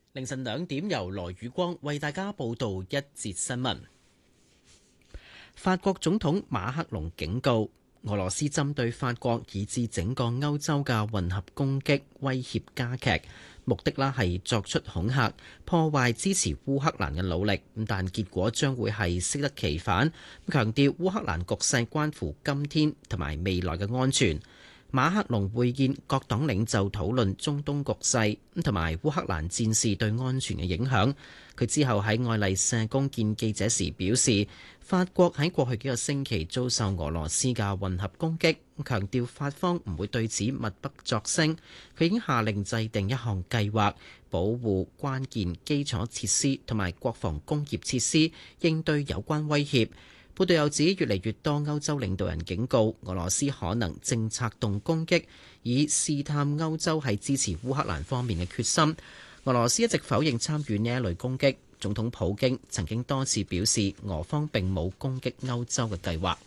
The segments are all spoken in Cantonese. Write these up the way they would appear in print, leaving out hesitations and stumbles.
凌晨2點，由羅宇光為大家報道一節新聞。法國總統馬克龍警告，俄羅斯針對法國以至整個歐洲嘅混合攻擊威脅加劇，目的係作出恐嚇，破壞支持烏克蘭嘅努力，但結果將會係適得其反。強調烏克蘭局勢關乎今天同埋未來嘅安全。馬克龍會見各黨領袖討論中東局勢同埋烏克蘭戰事對安全嘅影響。佢之後喺愛麗舍宮見記者時表示，法國喺過去幾個星期遭受俄羅斯嘅混合攻擊，強調法方唔會對此默不作聲。佢已經下令制定一項計劃，保護關鍵基礎設施同埋國防工業設施，應對有關威脅。報道又指，越嚟越多歐洲領導人警告俄羅斯可能正策動攻擊，以試探歐洲係支持烏克蘭方面嘅決心。俄羅斯一直否認參與呢一類攻擊。總統普京曾經多次表示，俄方並冇攻擊歐洲嘅計劃。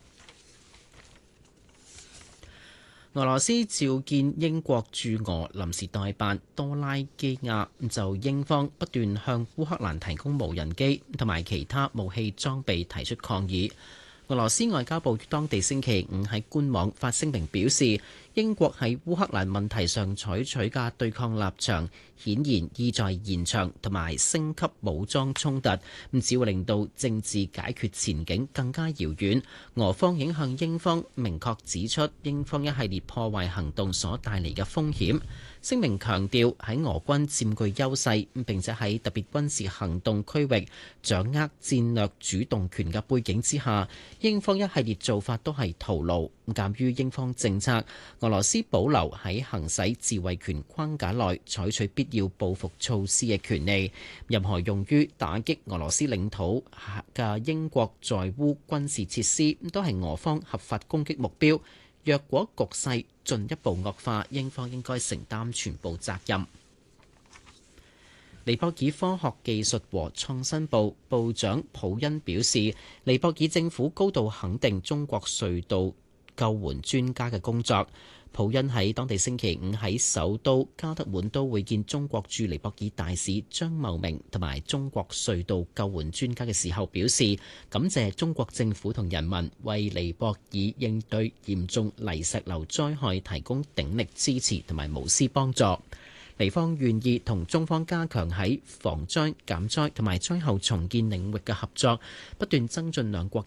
俄羅斯召見英國駐俄臨時代辦多拉基亞，就英方不斷向烏克蘭提供無人機同埋其他武器裝備提出抗議。俄羅斯外交部當地星期五喺官網發聲明表示，英國喺烏克蘭問題上採取嘅對抗立場，顯然意在延長同埋升級武裝衝突，只會令到政治解決前景更加遙遠。俄方已經向英方明確指出英方一系列破壞行動所帶嚟嘅風險。聲明強調，喺俄軍佔據優勢並且喺特別軍事行動區域掌握戰略主動權嘅背景之下，英方一系列做法都係徒勞。鑑於英方政策，俄羅斯保留喺行使自衛權框架內採取必要報復措施嘅權利。任何用於打擊俄羅斯領土嘅英國在烏軍事設施都係俄方合法攻擊目標。若果局勢進一步惡化，英方應該承擔全部責任。尼泊爾科學技術和創新部部長普恩表示，尼泊爾政府高度肯定中國隧道救援專家嘅工作。普恩喺當地星期五喺首都加德滿都會見中國駐尼泊爾大使張茂明同埋中國隧道救援專家嘅時候表示，感謝中國政府同人民為尼泊爾應對嚴重泥石流災害提供鼎力支持同埋無私幫助。尼方願意同中方加強喺防災減災同埋災後重建領域嘅合作，不斷增進兩國